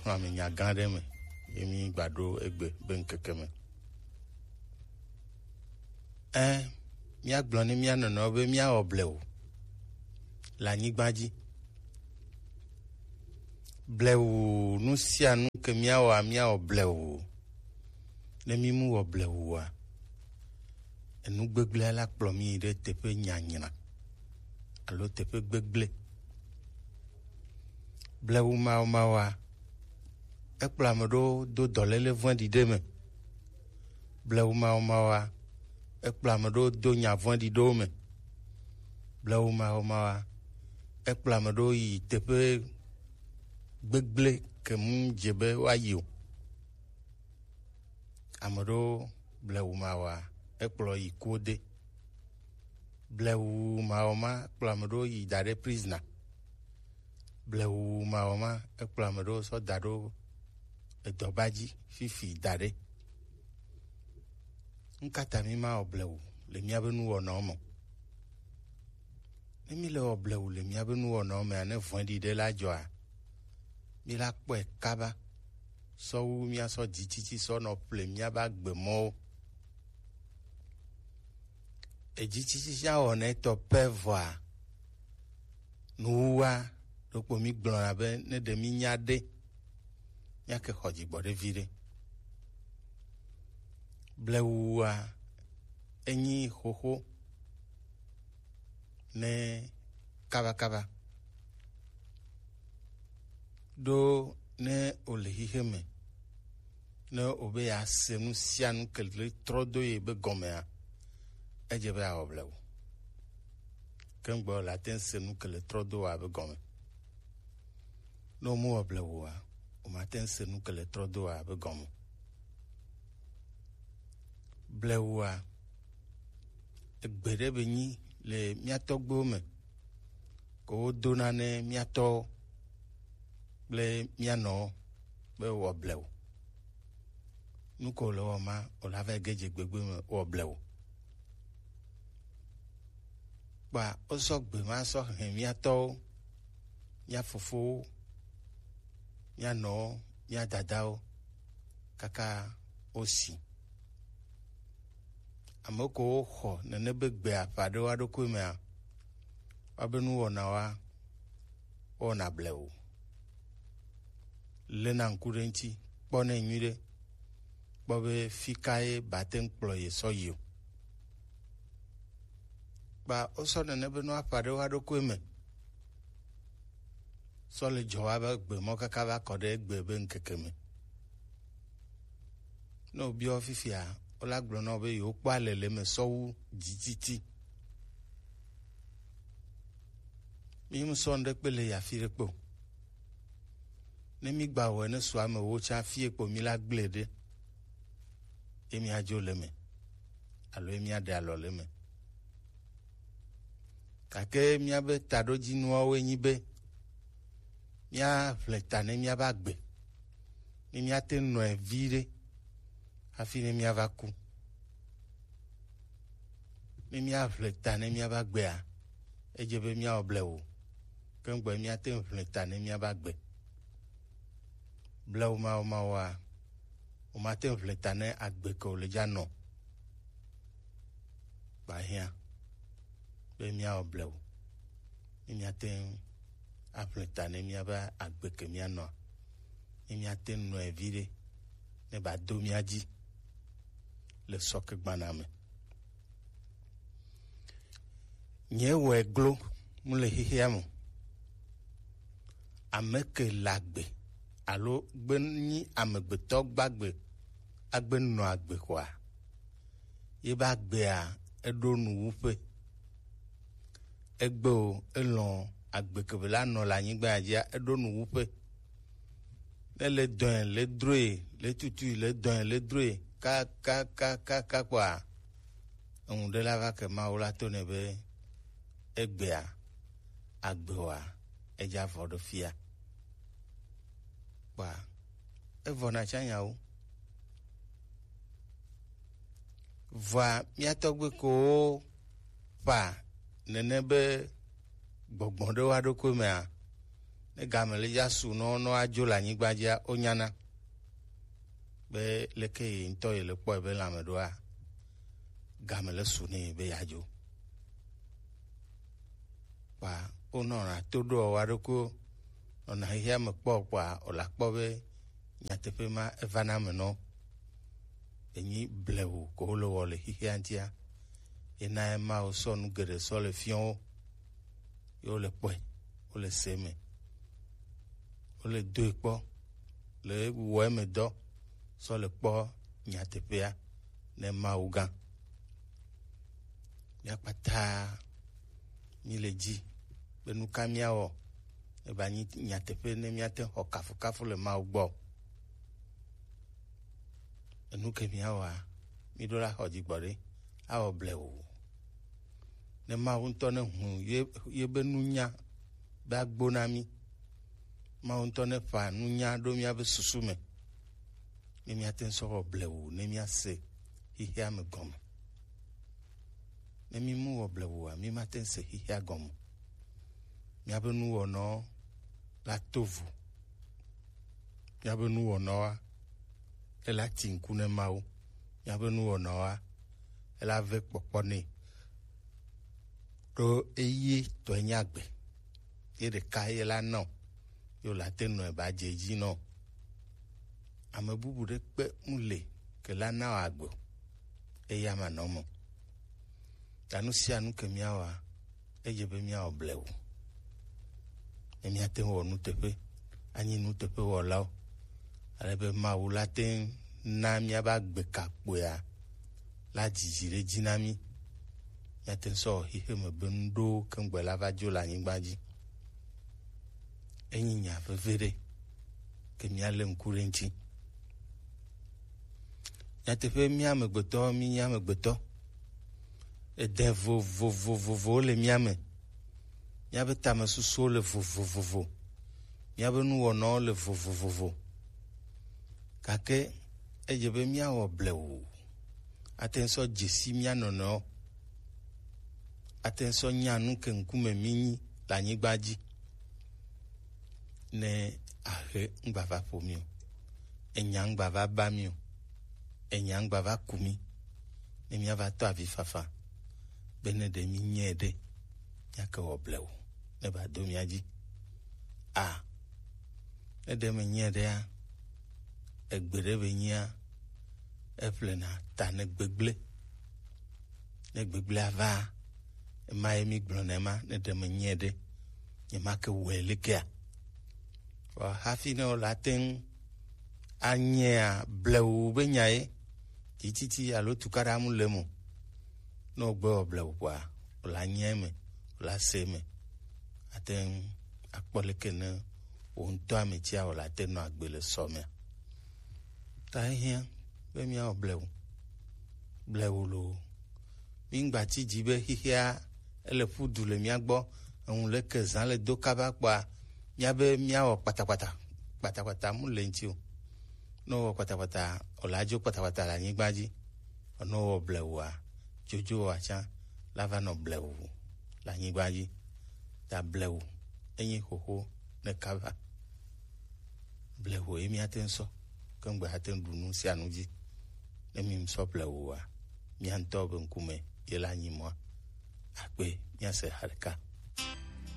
xɔa me nya gã ɖe me yemi gbado egbe be nkeke me mia gblɔ ne mia nɔnɔ be mia wɔ blewu le anyigba dzi blewu nu sia nu ke mia wɔ blewu ne mi mu wɔ blewua enu gbegblẽ la kplɔ mi ɖe teƒe nyanyra alo teƒe gbegblẽ blewu mawoa ekplɔ ame ɖewo do dɔléle vɔ̃ɖi ɖe me blewu mawoa ekplɔ ame ɖewo do nya vɔ̃ɖi ɖewo me blewu mawoa ekplɔ ame ɖewo yi teƒe gbegblẽ ke mu dze be woayi o ame ɖewo blewu mawoa ekplɔ yi kuode blewu mawoa ekplɔ ame ɖewo yi da ɖe prisoner blewu mawoa ekplɔ ame ɖewo sɔ da ɖo edɔbadzi fifi da ɖe nkata mi ma wɔ blewu le miabe nuwɔnawo me ne mi le wɔ blewu le miabe nuwɔnawo me ne vɔ̃ɖi ɖe la dzɔa mi la kpɔe kaba sɔwu miasɔ dzitsitsi sɔ nɔ ƒle miabe agbemɔwo edzitsitsi sia wɔ ne etɔ pɛ vɔa nuwua ɖokpo mi gblɔna be ne ɖe mi nya ɖe miake xɔ dzigbɔ ɖe vi ɖe blewua enyi xoxo ne kabakaba ɖo ne wòle xixe me ne wòbe yease nu sia nu ke le trɔ do ye be gɔmea edze be awɔ blewu ke ŋgbɔ wòle ate ŋu se nu ke le trɔ do wa be gɔme ne wòmewɔ blewua wòmate ŋu se nu ke le trɔ do wa be gɔme blewua egbe ɖe be nyi le miatɔgbewo me ke wodona ne miatɔwo kple mianɔwo be wɔ blewu nu ke wòle wɔ ma wòle ava ge dze gbegbe me wɔ blewu kpa wosɔ gbe ma sɔ he miatɔwo mia fofowo mianɔwo mia dadawo kaka wosi ame kewo xɔ nene be gbea ƒa ɖe wa ɖokui mea woabe nuwɔnawoa wɔna blewu lena ŋku ɖe ŋuti kpɔnɛ nyui ɖe kpɔ be fi kae bate ŋu kplɔ ye sɔ yi o kpa wosɔ nene be nua ƒa ɖe wa ɖokui me sɔ le dzɔ wa be gbe mɔ kaka va kɔ ɖe egbe be ŋkeke me ne wòbiɔ fifia wola gblɔ na wo be yewo kpɔ alele me sɔwu dzitsitsi mi sɔ ŋɖe kpe le yafi ɖe kpo ne mi gba wɔ ne sɔ ame wo tsa fie kpo mi la gblẽ ɖe ye miadzo le me alo ye miaɖe alɔ le me gake miabe taɖodzinuawoe nyi be míaƒle ta ne miabe agbe ne miate nɔe vi ɖe hafi ne miava ku ne miaƒle ta ne miabe agbea edze be miawɔ blewu ke ŋgbɔ miate ƒle ta ne miabe agbe blewu mawoa wòmate ƒle ta ne agbe ke wòle dza nɔ bahia be miawɔ blewu ne miate aƒle ta ne miabe agbe ke mianɔa ne miate nɔe vi ɖe ne ba do mia dzi le sɔke gbana me nye wɔe glo mu le xixea me ame ke le agbe alo gbe nyi amegbetɔ gbagbe agbe nɔ agbe koa ye ba agbea eɖo nuwuƒe egbe elɔ agbe ke be la nɔ le anyigba dzia eɖo nuwuƒe ne le dɔe le droe le tutui le dɔe le droe kaka kpɔa eŋu ɖe la va ke mawo la to ne be egbea agbewoa edze avɔ ɖe fia kpɔa evɔna tsanyawo vɔa miatɔgbe kowo ƒa nene be gbɔgbɔ ɖe wa ɖokui mea ne game le yasu no adzo le anyigba dzia onyana be leke yi ŋutɔ yi le kpɔe be lãme ɖoa game le su nɛ be yadzo kpa wonɔna to ɖo wa ɖo ko nɔna xexea me kpɔ kpɔa wòle kpɔ be nyateƒe ma evana me nɔ enyi blewu ko wole wɔ le xexea ŋutia yena emawo sɔ nu geɖe sɔ le fiɔwo ye wole kpɔe wole se me wole doe kpɔ le wɔ eme dɔ sɔ le kpɔ nyateƒea ne mawu gã mía kpata mi le dzi be nu ka míawɔ eba nyi nyateƒe ne míate xɔ kafukafu le mawu gbɔ enu ke míawɔa mi ɖo la xɔ dzi gbɔ ɖe awɔ blewu ne mawu ŋutɔ ne hu ye be nunya be agbo na mi mawu ŋutɔ ne ƒa nunya ɖo míabe susu me ne míate ŋusɔ wɔ blewu ne míase xexea me gɔme ne mi mu wɔ blewua mi mate ŋu se xexea gɔme míabe nuwɔnɔ la tovu míabe nuwɔnɔwa ela ti ŋku ne mawu míabe nuwɔnɔwa ela ve kpɔkpɔ nɛ ɖo eye tɔe nye agbe ye ɖeka ye la nɔ ye wòle ate nɔe ba dze dzi nɔ ame bubu ɖe kpe mu le ke la na wò agbe eye ama nɔ me ta nu sia nu ke míawɔa edze be míawɔ blewu ne míate ŋu wɔ nuteƒe anyi nuteƒe wɔlawo ale be mawu la te na míabe agbe kakpoea la dzidzi ɖe dzi na mí míate ŋu sɔ xixe me be nuɖowo keŋgbe la va dzo le anyigba dzi enyi nya veve ɖe ke míalé ŋku ɖe ŋuti nyateƒe mía amegbetɔ mi nye amegbetɔ ede vovovovowo le mía me míabe tame susuwo le vovovovo míabe nuwɔnɔwo le vovovovo gake edze be míawɔ blewu ate ŋu sɔ dzesi mía nɔnɔwo ate ŋu sɔ nya nu ke ŋkume mi nyi le anyigba dzi ne ahe ŋgbava ƒo mi o enya ŋgbava ba mi o enya ŋgbava ku mi ne míava tɔ avi fafa be ne ɖe mi nye ɖe míake wɔ blewu ne ba do mía dzi ne ɖe me nye ɖea egbe ɖe be nyia eƒlena ta ne gbegble ne gbegblea va ema ye mi gblɔna ema ne ɖe me nye ɖe nye make wɔe lekea hafi ne wòle ate ŋu anyea blewu be nya ye tititi alo tukaɖa mu le mo ne wògbe wɔ blewu kpoa wòle anyea eme wòle ase me ate ŋu akpɔ leke ne wò ŋutɔ ametsia wòle ate nɔ agbe le sɔmea ta ehiã be míawɔ blewu lo mi ŋgbati dzi be xixea ele ƒu du le mía gbɔ eŋu leke zã le do kaba kpoa míabe míawɔ kpatakpata mu le ŋuti o ne wɔ kpatakpata wòle adzo kpatakpata le anyigba dzi ne wɔ blewua dzodzo watsã la va nɔ blewu le anyigba dzi ta blewu enyi xoxo ne kaba blewu ye míate ŋu sɔ keŋgbe ate ŋu ɖu nu sia nu dzi ne mi sɔ blewua mía ŋutɔ be ŋkume ye le anyi mɔa akpe míase ha ɖeka